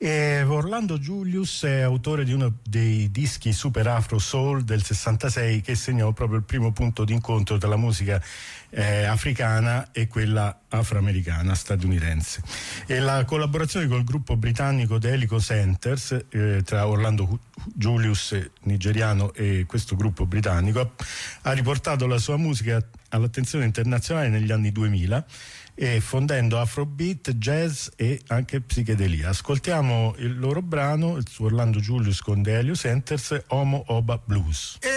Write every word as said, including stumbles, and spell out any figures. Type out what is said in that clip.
E Orlando Julius è autore di uno dei dischi Super Afro Soul del sessantasei, che segnò proprio il primo punto d'incontro tra la musica eh, africana e quella afroamericana statunitense. E la collaborazione col gruppo britannico The Helico Centers, eh, tra Orlando Julius nigeriano e questo gruppo britannico, ha, ha riportato la sua musica all'attenzione internazionale negli anni duemila, e fondendo afrobeat, jazz e anche psichedelia. Ascoltiamo il loro brano, il suo Orlando Julius con The Helico Centers, Homo Oba Blues.